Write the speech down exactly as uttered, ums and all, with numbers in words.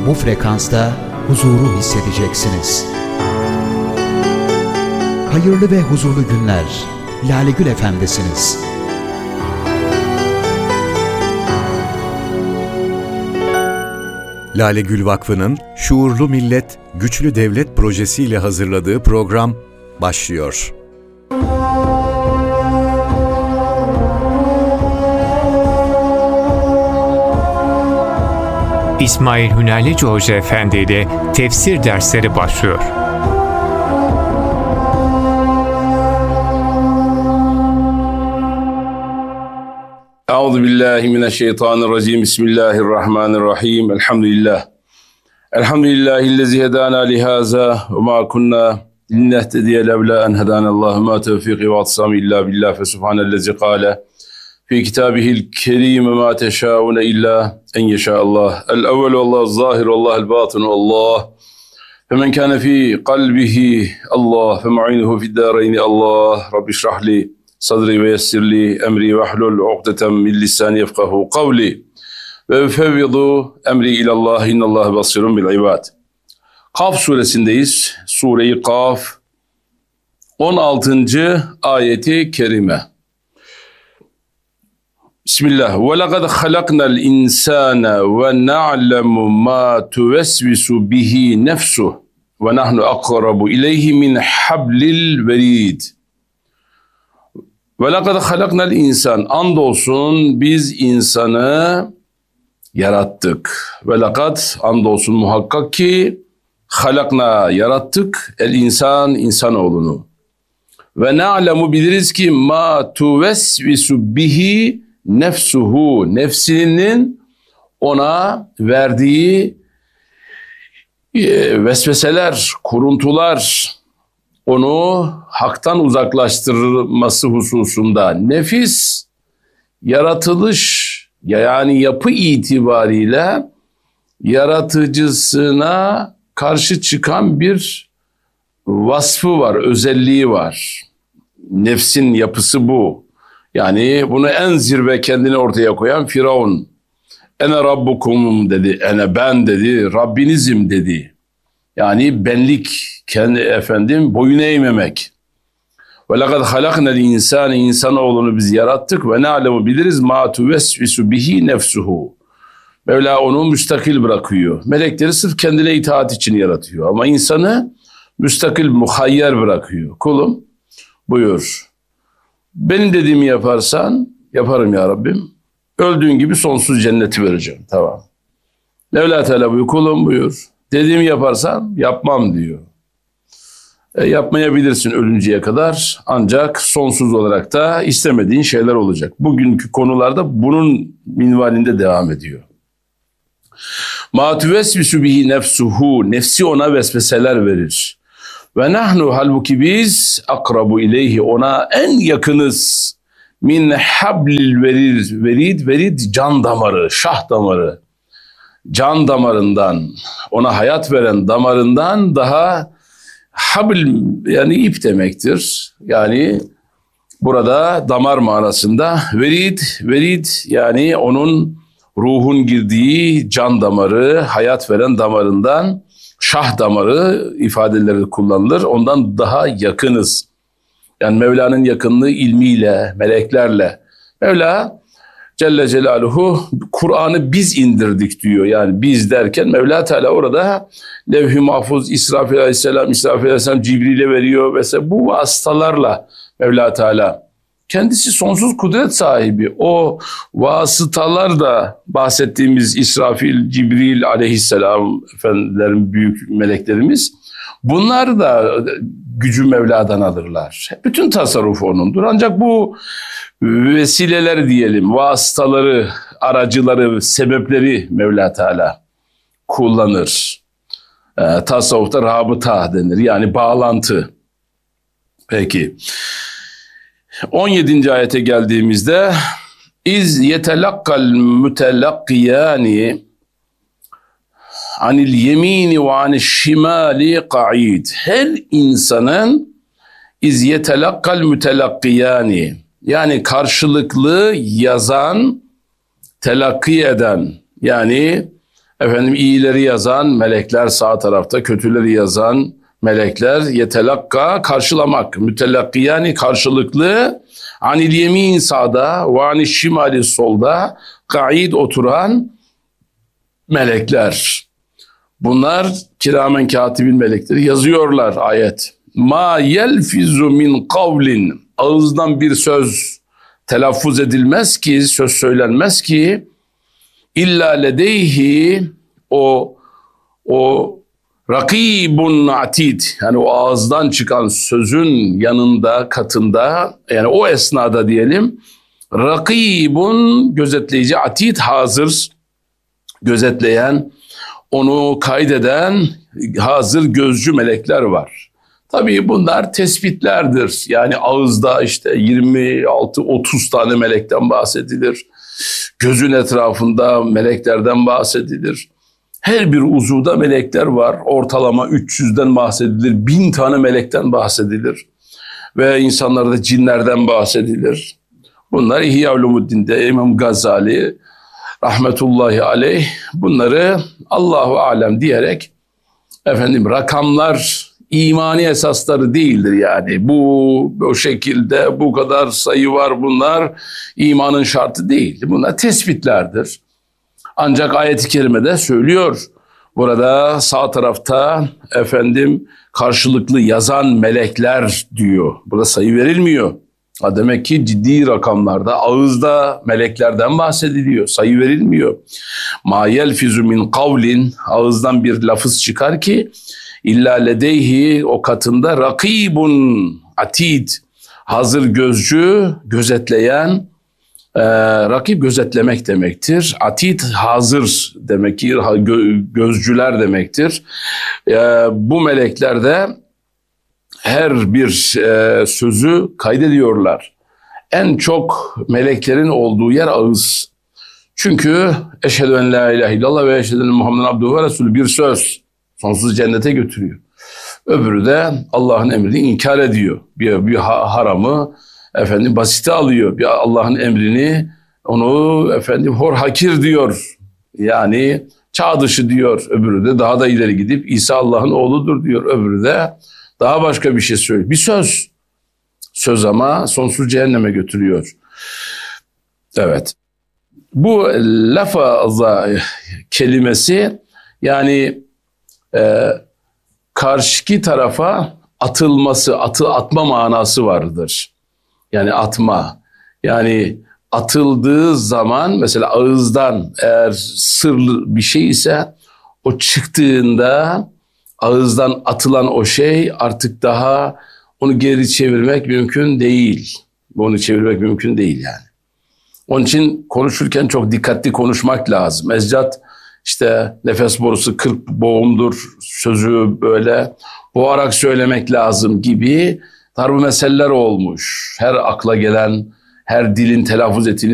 bu frekansta huzuru hissedeceksiniz. Hayırlı ve huzurlu günler. Lale Gül Efendi'siniz. Lale Gül Vakfı'nın Şuurlu Millet, Güçlü Devlet projesiyle hazırladığı program başlıyor. İsmail Hünalici Hoca Efendi ile tefsir dersleri başlıyor. Euzu billahi mineşşeytanirracim. Bismillahirrahmanirrahim. Elhamdülillah. Elhamdülillahillezî hedâna lihaza ve mâ kunnâ linnehtediye levlâ en hedânallâhu mâ tevfîkî ve atsâmî illâ billah fe subhanellezî kâle fî kitâbihil kerîm mâ teşâune illâ en yeşâallah. El-evvel vallâhu zâhir vallâhul bâtinu Allah. Femen kâne fî kalbihi Allah fe mu'inuhu fi'd-dâreyni Allah. Rabbi şrah sadri ve yessirli emri ve hlul uqdeten min lisani yefkahu kavli ve fevvidu emri ilallah innallaha basirun bil ibad. Kaf suresindeyiz. Sure-i Kaf on altıncı ayeti kerime. Bismillah. Ve lekad halaknal insane ve na'lemu ma tuvesvisu bihi nefsuh ve nahnu akrabu ileyhi min hablil verid. Ve lekad halaknal insan, andolsun biz insanı yarattık. Ve lekad, andolsun muhakkak ki halakna, yarattık el insan, insanoğlunu. Ve na'lemu, biliriz ki ma tuvesvisu bihi nefsuhu, nefsinin ona verdiği vesveseler, kuruntular, onu haktan uzaklaştırması hususunda nefis, yaratılış yani yapı itibariyle yaratıcısına karşı çıkan bir vasfı var, özelliği var. Nefsin yapısı bu. Yani bunu en zirve kendini ortaya koyan Firavun. Ene rabbukum dedi, ene ben dedi, Rabbinizim dedi. Yani benlik, kendi efendim boyun eğmemek. Ve lekad halaknal insane, insanoğlunu biz yarattık ve ne'lemu, biliriz ma tuvesvisu bihi nefsuhu. Mevla onu müstakil bırakıyor. Melekleri sırf kendine itaat için yaratıyor ama insanı müstakil, muhayyer bırakıyor. Kulum buyur. Benim dediğimi yaparsan yaparım ya Rabbim. Öldüğün gibi sonsuz cenneti vereceğim. Tamam. Mevla Teala buyur, kulum buyur. Dediğimi yaparsan yapmam diyor. E, yapmayabilirsin ölünceye kadar, ancak sonsuz olarak da istemediğin şeyler olacak. Bugünkü konularda bunun minvalinde devam ediyor. Ma tuvesvisu bihi nefsuhu, nefsi ona vesveseler verir. Ve nahnu, halbuki biz akrabu ileyhi, ona en yakınız. Min hablil verid, verid, verid can damarı, şah damarı. Can damarından, ona hayat veren damarından daha habl, yani ip demektir. Yani burada damar manasında verid, verid yani onun ruhun girdiği can damarı, hayat veren damarından şah damarı ifadeleri kullanılır. Ondan daha yakınız. Yani Mevla'nın yakınlığı ilmiyle, meleklerle. Mevla Celle Celaluhu Kur'an'ı biz indirdik diyor. Yani biz derken Mevla Teala orada Levh-i Mahfuz, İsrafil Aleyhisselam, İsrafil Aleyhisselam Cibril'e veriyor vesaire. Bu vasıtalarla Mevla Teala kendisi sonsuz kudret sahibi. O vasıtalar da bahsettiğimiz İsrafil, Cibril Aleyhisselam efendilerin büyük meleklerimiz. Bunlar da gücü Mevla'dan alırlar. Bütün tasarruf onundur. Ancak bu vesileler diyelim, vasıtaları, aracıları, sebepleri Mevla Teala kullanır. E, tasavvufta rabıta denir. Yani bağlantı. Peki. on yedinci ayete geldiğimizde İz yetelakkal mütelakkiyani anil yemini ve anil şimali qa'id. Her insanın iz yetelakkal mütelakkiyani, yani karşılıklı yazan, telakki eden, yani Efendim iyileri yazan melekler sağ tarafta, kötüleri yazan melekler yetelakka karşılamak. Mütelakki yani karşılıklı. Anil yemin sağda ve anil şimali solda kaid oturan melekler. Bunlar kiramen katibin melekleri yazıyorlar ayet. Ma yelfizu min kavlin. Ağızdan bir söz telaffuz edilmez ki, söz söylenmez ki illa ledeyhi o o rakibun atid, yani o ağızdan çıkan sözün yanında, katında, yani o esnada diyelim, rakibun gözetleyici, atid hazır gözetleyen, onu kaydeden hazır gözcü melekler var. Tabii bunlar tespitlerdir. Yani ağızda işte yirmi altı otuz tane melekten bahsedilir. Gözün etrafında meleklerden bahsedilir. Her bir uzuvda melekler var. Ortalama üç yüzden bahsedilir. Bin tane melekten bahsedilir. Ve insanlarda cinlerden bahsedilir. Bunlar İhya Ulumuddin'de İmam Gazali rahmetullahi aleyh bunları Allahu alem diyerek efendim rakamlar imani esasları değildir yani. Bu o şekilde bu kadar sayı var, bunlar imanın şartı değil. Bunlar tespitlerdir. Ancak ayet-i kerimede söylüyor. Burada sağ tarafta efendim karşılıklı yazan melekler diyor. Burada sayı verilmiyor. Ha demek ki ciddi rakamlarda ağızda meleklerden bahsediliyor. Sayı verilmiyor. Ma yelfizu min kavlin, ağızdan bir lafız çıkar ki illa ledeyhi, o katında rakibun atid, hazır gözcü, gözetleyen. Ee, rakip gözetlemek demektir. Atid hazır demek ki, gö- gözcüler demektir. Ee, bu melekler de her bir e, sözü kaydediyorlar. En çok meleklerin olduğu yer ağız. Çünkü eşhedü en la ilahe illallah ve eşhedü enne Muhammeden abduhu ve resulü bir söz sonsuz cennete götürüyor. Öbürü de Allah'ın emrini inkar ediyor. Bir, bir haramı efendim basite alıyor. Bir Allah'ın emrini onu efendim hor hakir diyor. Yani çağ dışı diyor. Öbürü de daha da ileri gidip İsa Allah'ın oğludur diyor. Öbürü de daha başka bir şey söylüyor. Bir söz. Söz ama sonsuz cehenneme götürüyor. Evet. Bu lafaza kelimesi yani e, karşıki tarafa atılması, atı atma manası vardır. Yani atma. Yani atıldığı zaman mesela ağızdan eğer sırlı bir şey ise o çıktığında ağızdan atılan o şey artık daha onu geri çevirmek mümkün değil. Onu çevirmek mümkün değil yani. Onun için konuşurken çok dikkatli konuşmak lazım. Ezcat işte nefes borusu kırk boğumdur sözü böyle boğarak söylemek lazım gibi tarzı meseleler olmuş. Her akla gelen, her dilin telaffuz ettiğini